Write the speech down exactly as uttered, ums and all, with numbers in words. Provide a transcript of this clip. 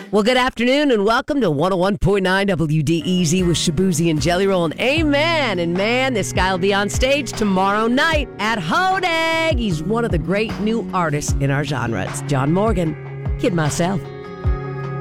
Well, good afternoon and welcome to one oh one point nine W D E Z with Shabuzi and Jelly Roll. And amen. And man, this guy will be on stage tomorrow night at Hodag. He's one of the great new artists in our genre. It's John Morgan. Kid myself.